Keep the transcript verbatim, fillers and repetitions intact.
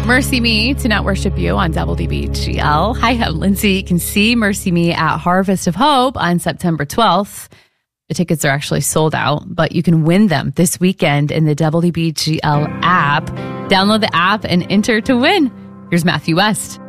Mercy Me to Not Worship You on W D B G L. Hi, I'm Lindsay. You can see Mercy Me at Harvest of Hope on September twelfth. The tickets are actually sold out, but you can win them this weekend in the W D B G L app. Download the app and enter to win. Here's Matthew West.